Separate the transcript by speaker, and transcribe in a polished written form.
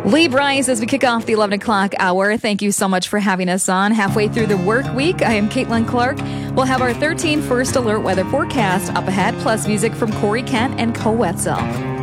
Speaker 1: Lee Bryce, as we kick off the 11 o'clock hour, thank you so much for having us on. Halfway through the work week, I am Caitlin Clark. We'll have our 13 First Alert weather forecast up ahead, plus music from Corey Kent and Co Wetzel.